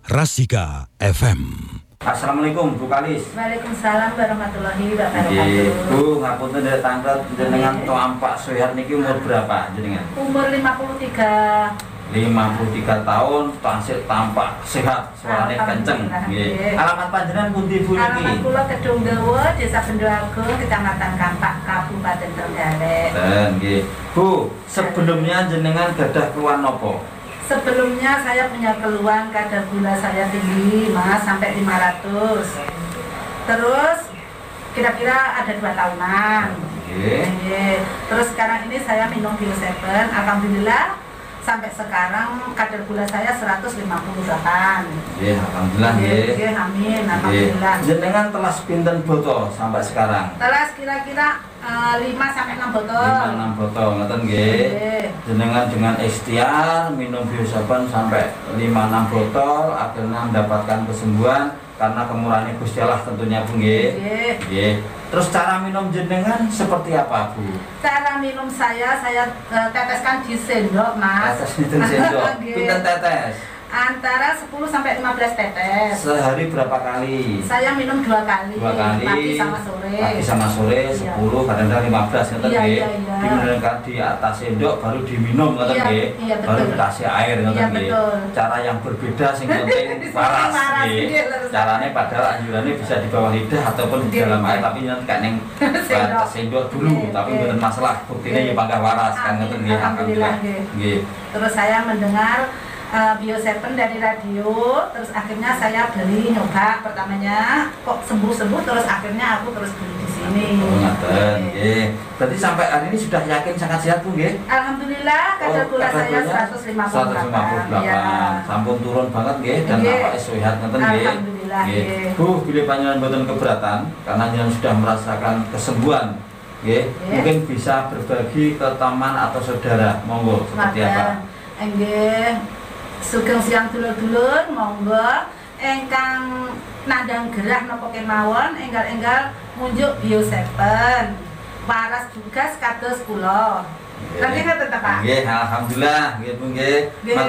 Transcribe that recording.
Rasika FM. Assalamualaikum Bu Kalis. Waalaikumsalam warahmatullahi wabarakatuh. Bu, ngapunten dari tanggal jenengan Tampak Sehat niki umur berapa jenengan? Umur 53. 53 tahun, tansih tampak sehat, suarane kenceng. Nggih. Alamat panjenengan pundi Bu niki? Alamat kula Kedung Dawa, Desa Bendo Agung, Kecamatan Kampak, Kabupaten Trenggalek. Nggih. Bu, sebelumnya jenengan gadah keluhan napa? Sebelumnya saya punya keluhan kadar gula saya tinggi, Mas, sampai 500. Terus kira-kira ada 2 tahunan. Terus sekarang ini saya minum Bio7, alhamdulillah sampai sekarang kadar gula saya 158. Alhamdulillah nggih. Amin, alhamdulillah. Jenengan telas pinten botol sampai sekarang? Telas kira-kira 5-6 botol. 5-6 botol, ngoten nggih. Jenengan dengan ikhtiar minum Bio7 sampai 5-6 botol, akhirnya mendapatkan kesembuhan karena kemurahan Gusti Allah tentunya Bu nggih. Nggih. Terus cara minum jenengan seperti apa Bu? Cara minum saya teteskan di sendok, Mas. Tetes di sendok. Pinten tetes? Antara 10 sampai 15 tetes. Sehari berapa kali? Saya minum 2 kali. 2 kali. Pagi sama sore. Pagi sama sore 10, kadang-kadang 15 ngoten nggih. Diminumkan di atas sendok baru diminum ngoten nggih. Baru dikasih air ngoten nggih. Cara yang berbeda sing penting waras nggih. Carane padahal anjurannya bisa di bawah lidah ataupun di dalam air, tapi nanti kan ning sendok dulu, tapi mboten masalah. Buktine ya pangkah waras kan ngoten nggih. Alhamdulillah. Nggih. Terus saya mendengar Bio7 dari radio, terus akhirnya saya beli nyoba pertamanya kok sembuh terus akhirnya aku terus beli di sini. Nggih. Berarti sampai hari ini sudah yakin sangat sehat Bu nggih? Alhamdulillah kadar gula saya 158. Ya. Sampun turun banget nggih dan nampaknya sehat ngoten nggih. Alhamdulillah nggih. Bu, bila panjenengan mboten keberatan karena jenengan sudah merasakan kesembuhan nggih, mungkin bisa berbagi ke teman atau saudara. Monggo seperti apa? Nggih. Sugeng siang dulur-dulur, monggo engkang nandang gerah napa kemawon enggal-enggal munjuk Bio7. Waras juga kados kula. Lagi ngoten ta, Pak? Nggih, alhamdulillah nggih Bu nggih.